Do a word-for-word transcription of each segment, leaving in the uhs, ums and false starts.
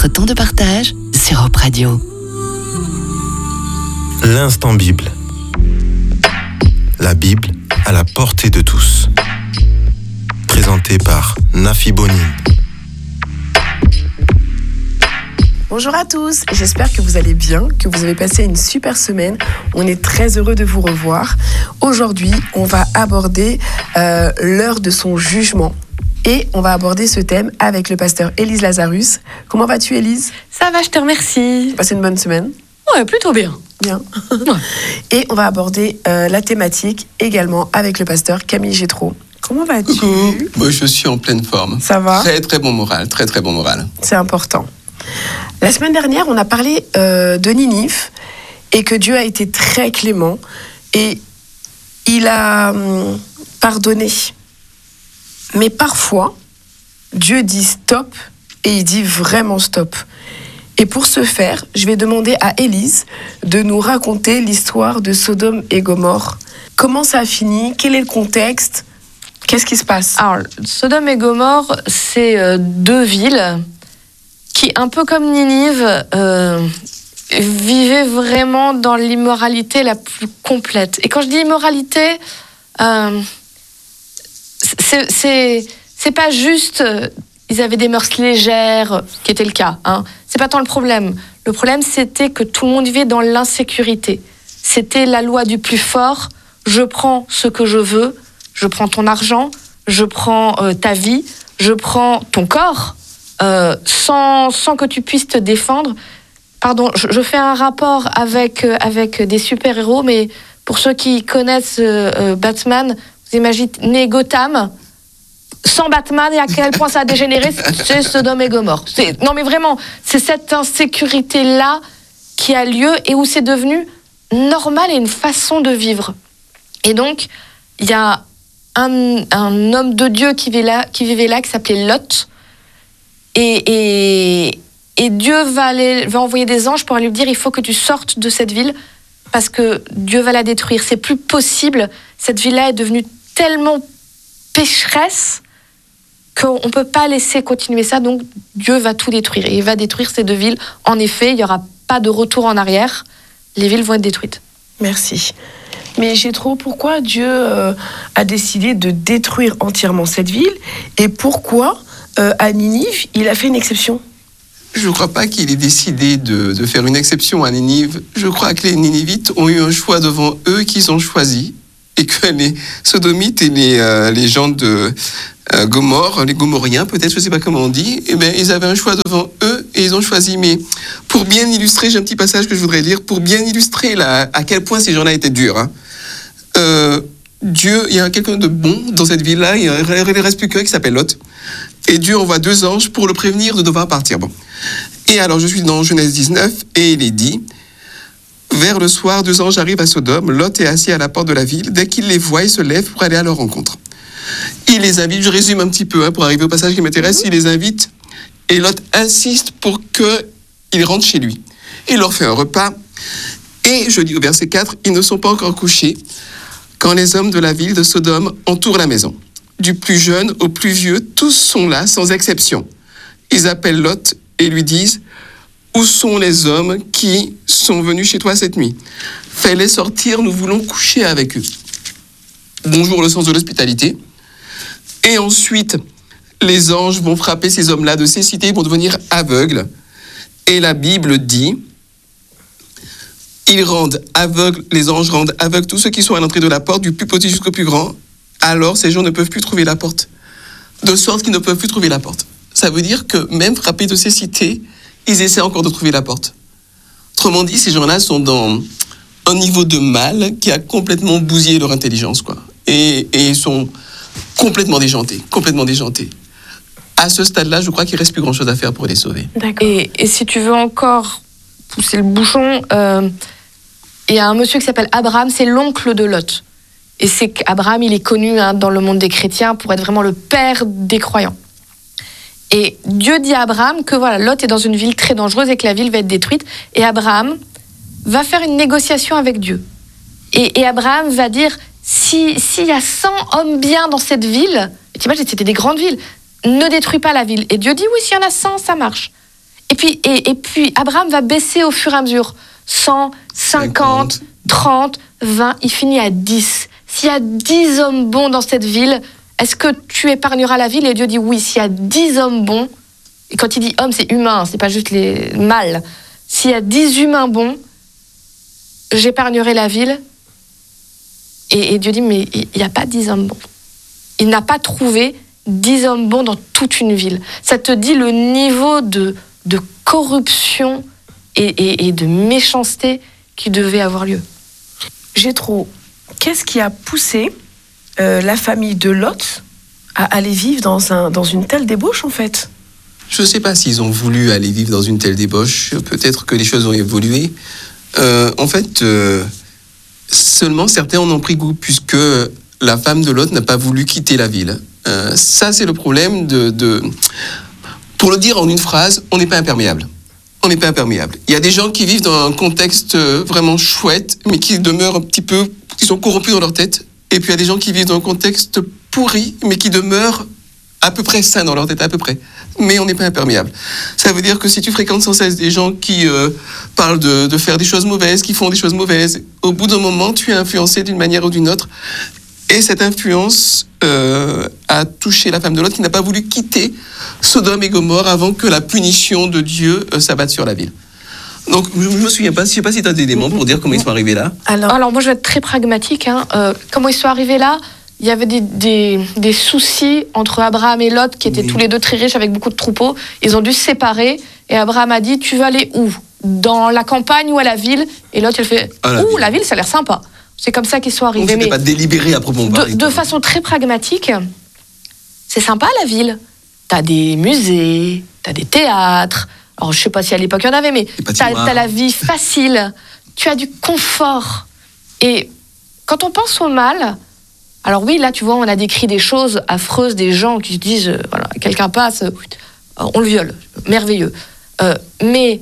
votre temps de partage sur Europe Radio. L'instant Bible. La Bible à la portée de tous. Présenté par Nafi Bonin. Bonjour à tous, j'espère que vous allez bien, que vous avez passé une super semaine. On est très heureux de vous revoir. Aujourd'hui, on va aborder euh, l'heure de son jugement. Et on va aborder ce thème avec le pasteur Élise Lazarus. Comment vas-tu, Élise ? Ça va, je te remercie. Tu as passé une bonne semaine ? Ouais, plutôt bien. Bien. Et on va aborder euh, la thématique également avec le pasteur Camille Gétraud. Comment vas-tu ? Coucou, moi je suis en pleine forme. Ça va ? Très très bon moral, très très bon moral. C'est important. La semaine dernière, on a parlé euh, de Ninive et que Dieu a été très clément et il a hum, pardonné. Mais parfois, Dieu dit stop et il dit vraiment stop. Et pour ce faire, je vais demander à Élise de nous raconter l'histoire de Sodome et Gomorrhe. Comment ça a fini ? Quel est le contexte ? Qu'est-ce qui se passe ? Alors, Sodome et Gomorrhe, c'est euh, deux villes qui, un peu comme Ninive, euh, vivaient vraiment dans l'immoralité la plus complète. Et quand je dis immoralité, euh, c'est, c'est, c'est pas juste... Euh, ils avaient des mœurs légères, qui était le cas. Hein. C'est pas tant le problème. Le problème, c'était que tout le monde vivait dans l'insécurité. C'était la loi du plus fort. Je prends ce que je veux. Je prends ton argent. Je prends euh, ta vie. Je prends ton corps. Euh, sans, sans que tu puisses te défendre. Pardon, je, je fais un rapport avec, euh, avec des super-héros, mais pour ceux qui connaissent euh, euh, Batman, vous imaginez Gotham. Sans Batman, et à quel point ça a dégénéré, c'est Sodome et Gomorrhe. C'est, non mais vraiment, c'est cette insécurité-là qui a lieu et où c'est devenu normal et une façon de vivre. Et donc, il y a un, un homme de Dieu qui vivait là, qui, vivait là, qui s'appelait Lot. Et, et, et Dieu va, aller, va envoyer des anges pour lui dire, il faut que tu sortes de cette ville parce que Dieu va la détruire. C'est plus possible. Cette ville-là est devenue tellement pécheresse qu'on ne peut pas laisser continuer ça, donc Dieu va tout détruire. Et il va détruire ces deux villes. En effet, il n'y aura pas de retour en arrière. Les villes vont être détruites. Merci. Mais Gétraud, pourquoi Dieu euh, a décidé de détruire entièrement cette ville ? Et pourquoi, euh, à Ninive, il a fait une exception ? Je ne crois pas qu'il ait décidé de, de faire une exception à Ninive. Je crois que les Ninivites ont eu un choix devant eux qu'ils ont choisi. Et que les Sodomites et les, euh, les gens de euh, Gomorrhe, les Gomorriens peut-être, je ne sais pas comment on dit, eh bien, ils avaient un choix devant eux et ils ont choisi. Mais pour bien illustrer, j'ai un petit passage que je voudrais lire, pour bien illustrer la, à quel point ces gens-là étaient durs. Hein. Euh, Dieu, il y a quelqu'un de bon dans cette ville-là, il ne reste plus qu'un qui s'appelle Lot. Et Dieu envoie deux anges pour le prévenir de devoir partir. Bon. Et alors, je suis dans Genèse dix-neuf et il est dit... Vers le soir, deux anges arrivent à Sodome. Lot est assis à la porte de la ville. Dès qu'il les voit, il se lève pour aller à leur rencontre. Il les invite, je résume un petit peu hein, pour arriver au passage qui m'intéresse, il les invite et Lot insiste pour qu'il rentre chez lui. Il leur fait un repas et, je dis au verset quatre, ils ne sont pas encore couchés quand les hommes de la ville de Sodome entourent la maison. Du plus jeune au plus vieux, tous sont là sans exception. Ils appellent Lot et lui disent: où sont les hommes qui sont venus chez toi cette nuit ? Fais-les sortir, nous voulons coucher avec eux. Bonjour, le sens de l'hospitalité. Et ensuite, les anges vont frapper ces hommes-là de cécité, ils vont devenir aveugles. Et la Bible dit, ils rendent aveugles, les anges rendent aveugles tous ceux qui sont à l'entrée de la porte, du plus petit jusqu'au plus grand. Alors, ces gens ne peuvent plus trouver la porte. De sorte qu'ils ne peuvent plus trouver la porte. Ça veut dire que même frappés de cécité, ils essaient encore de trouver la porte. Autrement dit, ces gens-là sont dans un niveau de mal qui a complètement bousillé leur intelligence, quoi. Et, et ils sont complètement déjantés, complètement déjantés. À ce stade-là, je crois qu'il ne reste plus grand-chose à faire pour les sauver. D'accord. Et, et si tu veux encore pousser le bouchon, euh, il y a un monsieur qui s'appelle Abraham, c'est l'oncle de Lot. Et c'est qu'Abraham, il est connu hein, dans le monde des chrétiens pour être vraiment le père des croyants. Et Dieu dit à Abraham que voilà, Lot est dans une ville très dangereuse et que la ville va être détruite. Et Abraham va faire une négociation avec Dieu. Et, et Abraham va dire, si, s'il y a cent hommes bien dans cette ville, tu imagines, c'était des grandes villes, ne détruis pas la ville. Et Dieu dit, oui, s'il y en a cent, ça marche. Et puis puis, et, et puis, Abraham va baisser au fur et à mesure. cent, cinquante, trente, vingt, il finit à dix. S'il y a dix hommes bons dans cette ville, est-ce que tu épargneras la ville? Et Dieu dit oui, s'il y a dix hommes bons, et quand il dit hommes, c'est humain, c'est pas juste les mâles. S'il y a dix humains bons, j'épargnerai la ville. Et, et Dieu dit, mais il n'y a pas dix hommes bons. Il n'a pas trouvé dix hommes bons dans toute une ville. Ça te dit le niveau de, de corruption et, et, et de méchanceté qui devait avoir lieu. Jéthro, qu'est-ce qui a poussé euh, la famille de Lot à aller vivre dans, un, dans une telle débauche, en fait? Je ne sais pas s'ils ont voulu aller vivre dans une telle débauche. Peut-être que les choses ont évolué. Euh, en fait, euh, seulement certains en ont pris goût, puisque la femme de Lot n'a pas voulu quitter la ville. Euh, ça, c'est le problème de, de... Pour le dire en une phrase, on n'est pas imperméable. On n'est pas imperméable. Il y a des gens qui vivent dans un contexte vraiment chouette, mais qui demeurent un petit peu... qui sont corrompus dans leur tête. Et puis il y a des gens qui vivent dans un contexte pourri, mais qui demeurent à peu près sains dans leur tête, à peu près. Mais on n'est pas imperméable. Ça veut dire que si tu fréquentes sans cesse des gens qui euh, parlent de, de faire des choses mauvaises, qui font des choses mauvaises, au bout d'un moment, tu es influencé d'une manière ou d'une autre. Et cette influence euh, a touché la femme de Lot qui n'a pas voulu quitter Sodome et Gomorrhe avant que la punition de Dieu euh, s'abatte sur la ville. Donc, je ne me souviens pas, je ne sais pas si tu as des éléments pour dire comment ils sont arrivés là. Alors, Alors moi, je vais être très pragmatique. Hein. Euh, comment ils sont arrivés là? Il y avait des, des, des soucis entre Abraham et Lot, qui étaient oui. tous les deux très riches avec beaucoup de troupeaux. Ils ont dû se séparer. Et Abraham a dit, tu veux aller où? Dans la campagne ou à la ville? Et Lot, il fait, ah, ouh, la ville, ça a l'air sympa. C'est comme ça qu'ils sont arrivés. Donc, c'était pas délibéré à proprement parler. De, de façon très pragmatique, c'est sympa la ville. T'as des musées, t'as des théâtres. Alors, je sais pas si à l'époque il y en avait, mais t'as, t'as la vie facile. Tu as du confort. Et quand on pense au mal... Alors oui, là, tu vois, on a décrit des choses affreuses, des gens qui se disent, euh, voilà, quelqu'un passe, euh, on le viole, merveilleux. Euh, mais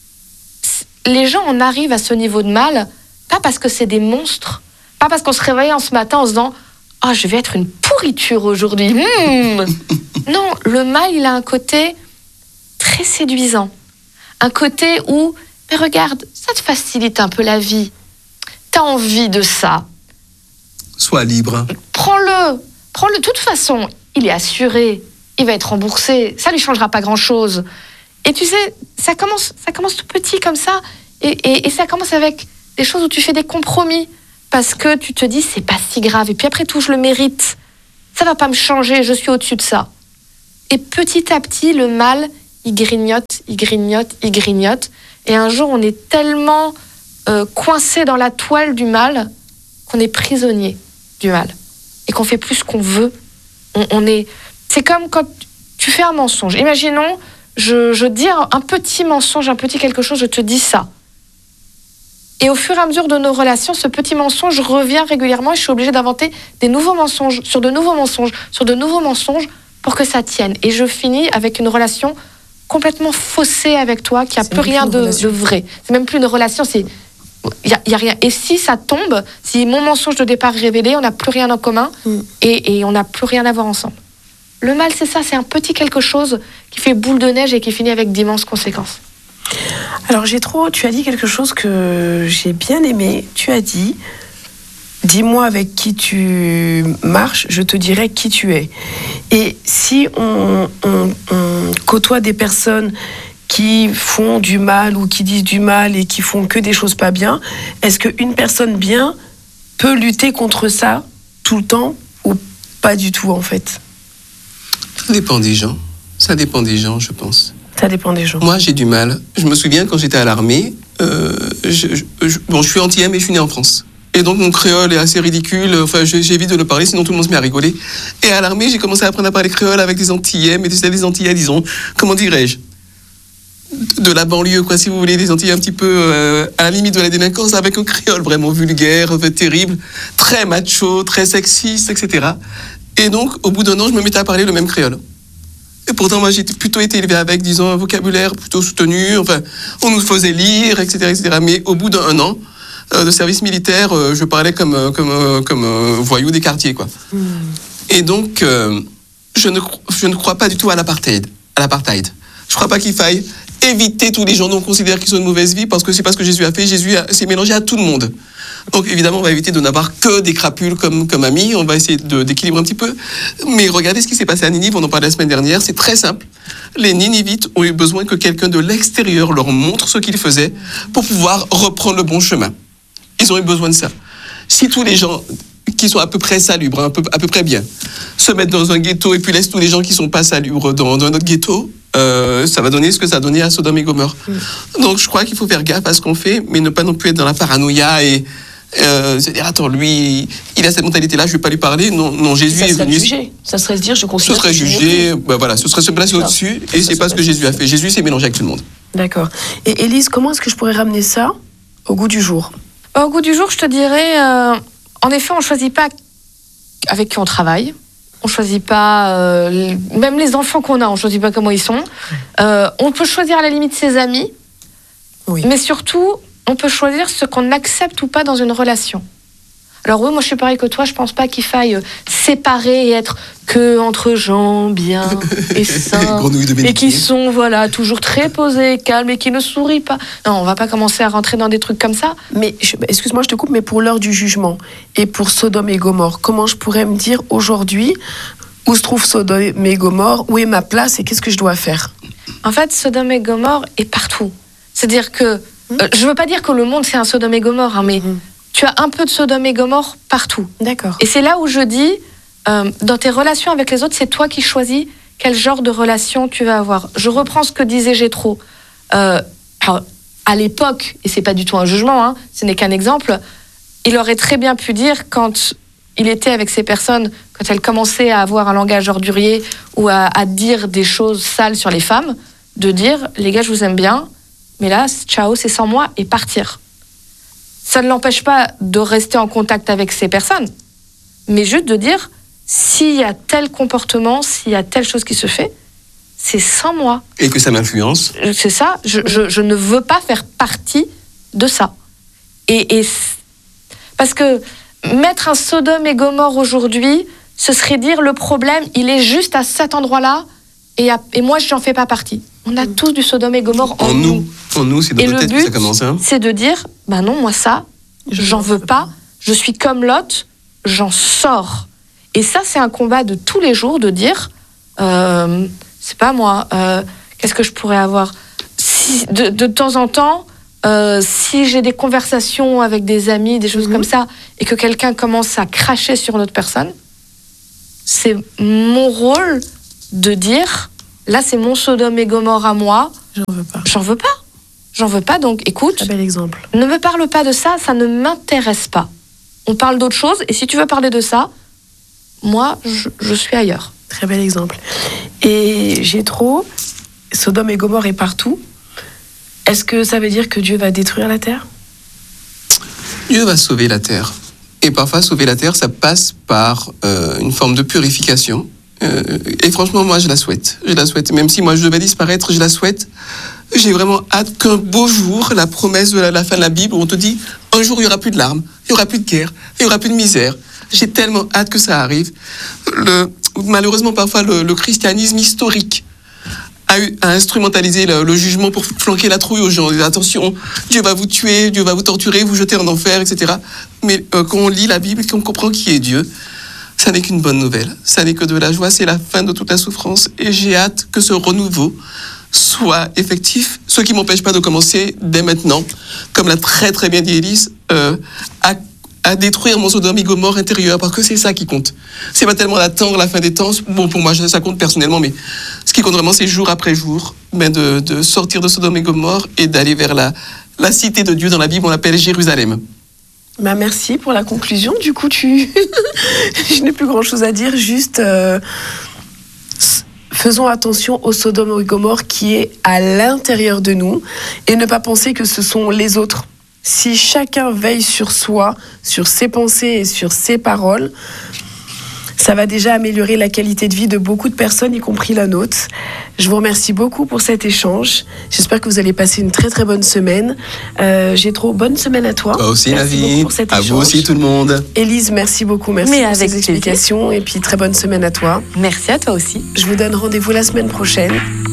les gens en arrivent à ce niveau de mal, pas parce que c'est des monstres, pas parce qu'on se réveille en ce matin en se disant, ah, oh, je vais être une pourriture aujourd'hui. Mmh. Non, le mal, il a un côté très séduisant, un côté où, mais regarde, ça te facilite un peu la vie, t'as envie de ça. Sois libre. Prends-le. Prends-le. De toute façon, il est assuré. Il va être remboursé. Ça lui changera pas grand-chose. Et tu sais, ça commence, ça commence tout petit comme ça. Et, et, et ça commence avec des choses où tu fais des compromis. Parce que tu te dis, c'est pas si grave. Et puis après tout, je le mérite. Ça va pas me changer. Je suis au-dessus de ça. Et petit à petit, le mal, il grignote, il grignote, il grignote. Et un jour, on est tellement euh, coincé dans la toile du mal qu'on est prisonnier du mal et qu'on fait plus ce qu'on veut. On, on est... C'est comme quand tu fais un mensonge. Imaginons, je, je dis un, un petit mensonge, un petit quelque chose, je te dis ça. Et au fur et à mesure de nos relations, ce petit mensonge revient régulièrement et je suis obligée d'inventer des nouveaux mensonges, sur de nouveaux mensonges, sur de nouveaux mensonges pour que ça tienne. Et je finis avec une relation complètement faussée avec toi, qui n'a plus rien de, de vrai. C'est même plus une relation, c'est... Il n'y a, a rien. Et si ça tombe, si mon mensonge de départ est révélé, on n'a plus rien en commun mm. et, et on n'a plus rien à voir ensemble. Le mal, c'est ça, c'est un petit quelque chose qui fait boule de neige et qui finit avec d'immenses conséquences. Alors, Jéthro, tu as dit quelque chose que j'ai bien aimé. Tu as dit, dis-moi avec qui tu marches, je te dirai qui tu es. Et si on, on, on côtoie des personnes qui font du mal ou qui disent du mal et qui font que des choses pas bien, est-ce qu'une personne bien peut lutter contre ça tout le temps ou pas du tout en fait? Ça dépend des gens. Ça dépend des gens, je pense. Ça dépend des gens. Moi, j'ai du mal. Je me souviens quand j'étais à l'armée, euh, je, je, bon, je suis antillais mais je suis né en France. Et donc mon créole est assez ridicule, enfin j'évite de le parler, sinon tout le monde se met à rigoler. Et à l'armée, j'ai commencé à apprendre à parler créole avec des antillais, mais des antillais, disons, comment dirais-je, de la banlieue, quoi, si vous voulez, des Antilles un petit peu euh, à la limite de la délinquance, avec un créole vraiment vulgaire, terrible, très macho, très sexiste, et cetera. Et donc, au bout d'un an, je me mettais à parler le même créole. Et pourtant, moi, j'ai plutôt été élevé avec, disons, un vocabulaire plutôt soutenu, enfin, on nous faisait lire, et cetera, et cetera. Mais au bout d'un an euh, de service militaire, euh, je parlais comme, comme, euh, comme euh, voyou des quartiers, quoi. Mmh. Et donc, euh, je, ne, je ne crois pas du tout à l'apartheid. À l'apartheid. Je ne crois pas qu'il faille éviter tous les gens dont on considère qu'ils ont une mauvaise vie, parce que c'est pas ce que Jésus a fait. Jésus a, s'est mélangé à tout le monde. Donc évidemment, on va éviter de n'avoir que des crapules comme, comme amis. On va essayer de, d'équilibrer un petit peu. Mais regardez ce qui s'est passé à Ninive, on en parlait la semaine dernière. C'est très simple. Les Ninivites ont eu besoin que quelqu'un de l'extérieur leur montre ce qu'ils faisaient pour pouvoir reprendre le bon chemin. Ils ont eu besoin de ça. Si tous les gens qui sont à peu près salubres, à peu, à peu près bien, se mettent dans un ghetto et puis laissent tous les gens qui sont pas salubres dans, dans notre ghetto, euh, ça va donner ce que ça a donné à Sodome et Gomorrhe. Mmh. Donc je crois qu'il faut faire gaffe à ce qu'on fait, mais ne pas non plus être dans la paranoïa et euh, se dire attends, lui, il a cette mentalité-là, je vais pas lui parler. Non, non, Jésus ça est venu. Jugé. Ça serait se dire, je considère. Ce serait jugé, ben voilà, ce serait se placer au-dessus, et c'est pas ce que Jésus a fait. Jésus s'est mélangé avec tout le monde. D'accord. Et Élise, comment est-ce que je pourrais ramener ça au goût du jour? Au goût du jour, je te dirais, euh, en effet, on choisit pas avec qui on travaille. On choisit pas, euh, même les enfants qu'on a, on choisit pas comment ils sont. Euh, on peut choisir à la limite ses amis, oui. Mais surtout, on peut choisir ce qu'on accepte ou pas dans une relation. Alors oui, moi je suis pareil que toi, je pense pas qu'il faille séparer et être que entre gens bien et sains et qui sont voilà toujours très posés, calmes et qui ne sourient pas. Non, on va pas commencer à rentrer dans des trucs comme ça. Mais je, excuse-moi, je te coupe, mais pour l'heure du jugement et pour Sodome et Gomorrhe, comment je pourrais me dire aujourd'hui où se trouve Sodome et Gomorrhe, où est ma place et qu'est-ce que je dois faire? En fait, Sodome et Gomorrhe est partout. C'est-à-dire que mmh. euh, je veux pas dire que le monde c'est un Sodome et Gomorrhe, hein, mais mmh. tu as un peu de Sodome et Gomorrhe partout. D'accord. Et c'est là où je dis, euh, dans tes relations avec les autres, c'est toi qui choisis quel genre de relation tu vas avoir. Je reprends ce que disait Jéthro. Euh, alors, à l'époque, et c'est pas du tout un jugement, hein, ce n'est qu'un exemple, il aurait très bien pu dire quand il était avec ces personnes, quand elles commençaient à avoir un langage ordurier ou à, à dire des choses sales sur les femmes, de dire, les gars, je vous aime bien, mais là, ciao, c'est sans moi, et partir. Ça ne l'empêche pas de rester en contact avec ces personnes, mais juste de dire, s'il y a tel comportement, s'il y a telle chose qui se fait, c'est sans moi. Et que ça m'influence. C'est ça, je, je, je ne veux pas faire partie de ça. Et, et parce que mettre un Sodome et Gomorrhe aujourd'hui, ce serait dire le problème, il est juste à cet endroit-là, et, à, et moi, je n'en fais pas partie. On a mmh. tous du Sodome et Gomorrhe en, en nous. nous. En nous, c'est dans et notre tête but, que ça commence. Hein. C'est de dire, ben non, moi ça, j'en veux pas, je suis comme Lot, j'en sors. Et ça, c'est un combat de tous les jours, de dire, euh, c'est pas moi, euh, qu'est-ce que je pourrais avoir si, de, de temps en temps, euh, si j'ai des conversations avec des amis, des choses mmh. comme ça, et que quelqu'un commence à cracher sur une autre personne, c'est mon rôle de dire, là, c'est mon Sodome et Gomorrhe à moi. J'en veux pas. J'en veux pas. J'en veux pas, donc écoute. Un bel exemple. Ne me parle pas de ça, ça ne m'intéresse pas. On parle d'autre chose, et si tu veux parler de ça, moi, je, je suis ailleurs. Très bel exemple. Et Jéthro, Sodome et Gomorrhe est partout. Est-ce que ça veut dire que Dieu va détruire la terre? Dieu va sauver la terre. Et parfois, sauver la terre, ça passe par euh, une forme de purification. Euh, et franchement, moi, je la souhaite. Je la souhaite. Même si moi, je devais disparaître, je la souhaite. J'ai vraiment hâte qu'un beau jour, la promesse de la, la fin de la Bible, où on te dit, un jour, il n'y aura plus de larmes, il n'y aura plus de guerre, il n'y aura plus de misère. J'ai tellement hâte que ça arrive. Le, malheureusement, parfois, le, le christianisme historique a, eu, a instrumentalisé le, le jugement pour flanquer la trouille aux gens. Attention, Dieu va vous tuer, Dieu va vous torturer, vous jeter en enfer, et cetera. Mais euh, quand on lit la Bible et qu'on comprend qui est Dieu, ça n'est qu'une bonne nouvelle. Ça n'est que de la joie, c'est la fin de toute la souffrance. Et j'ai hâte que ce renouveau soit effectif, ce qui ne m'empêche pas de commencer dès maintenant, comme l'a très très bien dit Élise, euh, à, à détruire mon Sodome et Gomorrhe intérieur, parce que c'est ça qui compte. C'est pas tellement d'attendre la fin des temps, bon pour moi ça compte personnellement, mais ce qui compte vraiment c'est jour après jour, ben de, de sortir de Sodome et Gomorrhe et d'aller vers la, la cité de Dieu. Dans la Bible on l'appelle Jérusalem. Bah merci pour la conclusion, du coup tu... je n'ai plus grand chose à dire, juste... Euh... Faisons attention au Sodome et Gomorrhe qui est à l'intérieur de nous et ne pas penser que ce sont les autres. Si chacun veille sur soi, sur ses pensées et sur ses paroles, ça va déjà améliorer la qualité de vie de beaucoup de personnes, y compris la nôtre. Je vous remercie beaucoup pour cet échange. J'espère que vous allez passer une très très bonne semaine. Euh, Jéthro, bonne semaine à toi. Toi aussi, merci Navi. Pour cet à échange. Vous aussi, tout le monde. Élise, merci beaucoup. Merci Mais pour avec ces explications. Et puis très bonne semaine à toi. Merci à toi aussi. Je vous donne rendez-vous la semaine prochaine.